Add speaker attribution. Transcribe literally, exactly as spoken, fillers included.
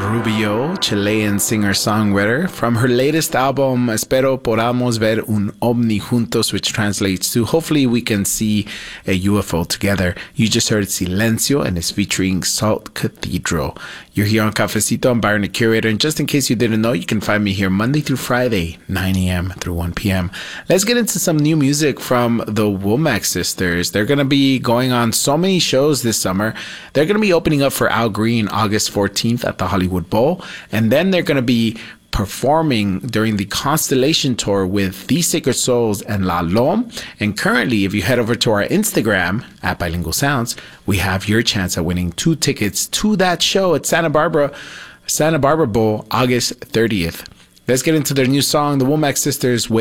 Speaker 1: Rubio, Chilean singer-songwriter, from her latest album, Espero Podamos Ver un OVNI Juntos, which translates to hopefully we can see a U F O together. You just heard Silencio, and it's featuring Salt Cathedral. You're here on Cafecito. I'm Byron, the curator, and just in case you didn't know, you can find me here Monday through Friday, nine a.m. through one p.m. Let's get into some new music from the Womack sisters. They're going to be going on so many shows this summer. They're going to be opening up for Al Green August fourteenth at the Hollywood Bowl, and then they're going to be performing during the Constellation Tour with The Sacred Souls and La Lom. And currently, if you head over to our Instagram at Bilingual Sounds, we have your chance at winning two tickets to that show at Santa Barbara, Santa Barbara Bowl, August thirtieth. Let's get into their new song, the Womack sisters with